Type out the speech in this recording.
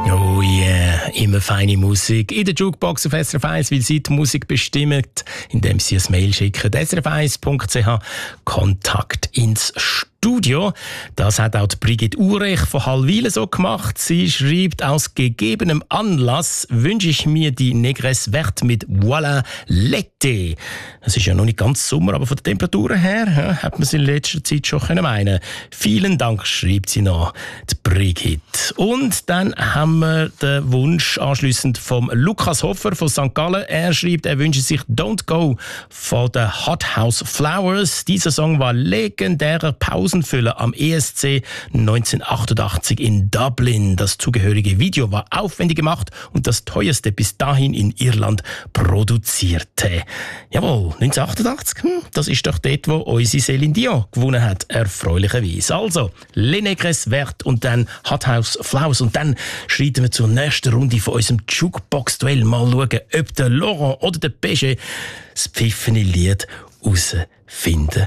Oh yeah, immer feine Musik in der Jukebox auf SRF 1, weil Sie die Musik bestimmt, indem Sie ein Mail schicken. srf1.ch Kontakt ins Studio. Das hat auch die Brigitte Urech von Hallwilen so gemacht. Sie schreibt, aus gegebenem Anlass wünsche ich mir die Négresse Verte mit Voilà l'été. Es ist ja noch nicht ganz Sommer, aber von den Temperaturen her hat man es in letzter Zeit schon meinen. Vielen Dank, schreibt sie noch, die Brigitte. Und dann haben wir den Wunsch anschliessend vom Lukas Hofer von St. Gallen. Er schreibt, er wünscht sich Don't Go von den Hot House Flowers. Dieser Song war legendärer Pausenfüller am ESC 1988 in Dublin. Das zugehörige Video war aufwendig gemacht und das teuerste bis dahin in Irland produzierte. Jawohl, 1988, das ist doch dort, wo unsere Céline Dion gewonnen hat, erfreulicherweise. Also, Les Négresses Vertes und dann Hot House Flowers. Und dann schreiten wir zur nächsten Runde von unserem Jukebox-Duell. Mal schauen, ob der Laurent oder der Péché das pfiffene Lied herausfinden